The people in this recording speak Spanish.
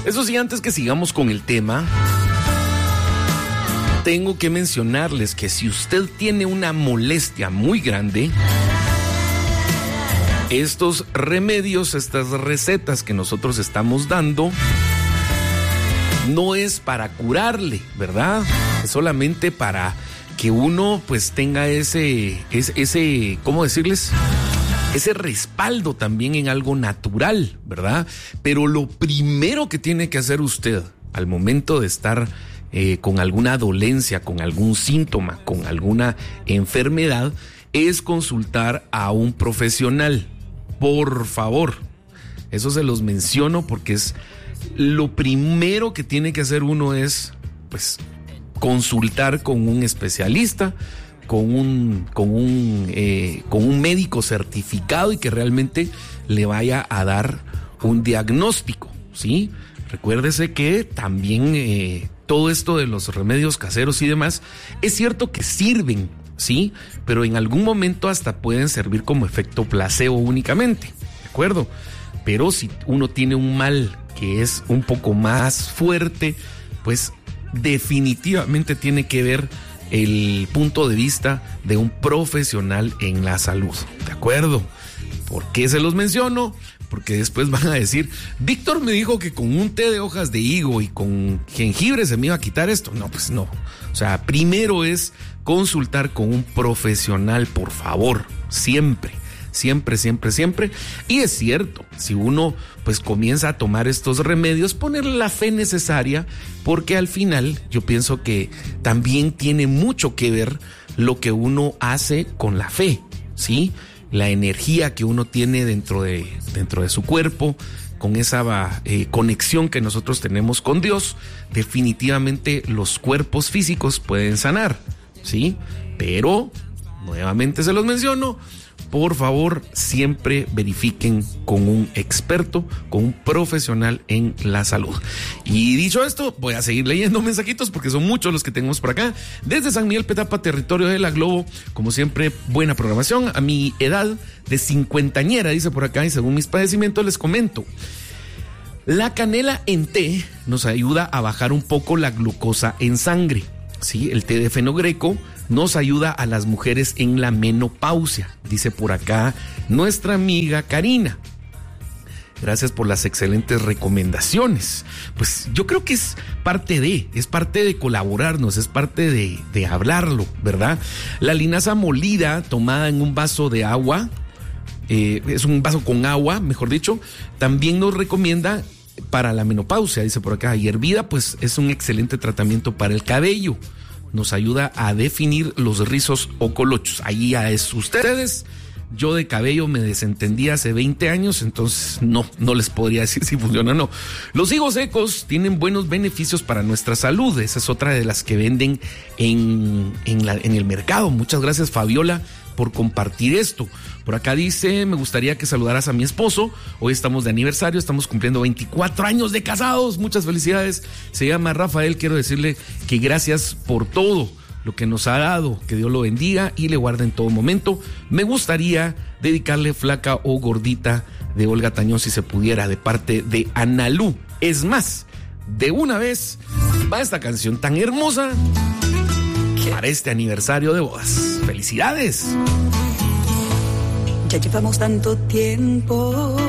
Eso sí, antes que sigamos con el tema, tengo que mencionarles que si usted tiene una molestia muy grande, estos remedios, estas recetas que nosotros estamos dando, no es para curarle, ¿verdad? Es solamente para que uno pues tenga ese, ¿cómo decirles? Ese respaldo también en algo natural, ¿verdad? Pero lo primero que tiene que hacer usted al momento de estar con alguna dolencia, con algún síntoma, con alguna enfermedad, es consultar a un profesional. Por favor, eso se los menciono porque es lo primero que tiene que hacer uno es, pues, consultar con un especialista, con un médico certificado y que realmente le vaya a dar un diagnóstico, ¿sí? Recuérdese que también todo esto de los remedios caseros y demás, es cierto que sirven, ¿sí? Pero en algún momento hasta pueden servir como efecto placebo únicamente, ¿de acuerdo? Pero si uno tiene un mal que es un poco más fuerte, pues definitivamente tiene que ver el punto de vista de un profesional en la salud, ¿de acuerdo? ¿Por qué se los menciono? Porque después van a decir, Víctor me dijo que con un té de hojas de higo y con jengibre se me iba a quitar esto. No, pues no. O sea, primero es consultar con un profesional, por favor, siempre. Y es cierto, si uno pues comienza a tomar estos remedios, ponerle la fe necesaria, porque al final yo pienso que también tiene mucho que ver lo que uno hace con la fe, ¿sí? La energía que uno tiene dentro de su cuerpo, con esa conexión que nosotros tenemos con Dios. Definitivamente los cuerpos físicos pueden sanar, ¿sí? Pero, nuevamente se los menciono, por favor, siempre verifiquen con un experto, con un profesional en la salud. Y dicho esto, voy a seguir leyendo mensajitos porque son muchos los que tenemos por acá. Desde San Miguel Petapa, territorio de la Globo, como siempre, buena programación. A mi edad de cincuentañera, dice por acá, y según mis padecimientos les comento. La canela en té nos ayuda a bajar un poco la glucosa en sangre. Sí, el té de fenogreco nos ayuda a las mujeres en la menopausia, dice por acá nuestra amiga Karina. Gracias por las excelentes recomendaciones. Pues yo creo que es parte de colaborarnos, es parte de hablarlo, ¿verdad? La linaza molida tomada en un vaso de agua, es un vaso con agua, mejor dicho, también nos recomienda para la menopausia, dice por acá, y hervida, pues es un excelente tratamiento para el cabello. Nos ayuda a definir los rizos o colochos. Ahí ya es ustedes. Yo de cabello me desentendí hace 20 años, entonces no les podría decir si funciona o no. Los higos secos tienen buenos beneficios para nuestra salud. Esa es otra de las que venden en el mercado. Muchas gracias, Fabiola, por compartir esto. Por acá dice, me gustaría que saludaras a mi esposo. Hoy estamos de aniversario, estamos cumpliendo 24 años de casados. Muchas felicidades. Se llama Rafael. Quiero decirle que gracias por todo lo que nos ha dado, que Dios lo bendiga y le guarde en todo momento. Me gustaría dedicarle Flaca o Gordita de Olga Tañón, si se pudiera, de parte de Analú. Es más, de una vez va esta canción tan hermosa para este aniversario de bodas. ¡Felicidades! Ya llevamos tanto tiempo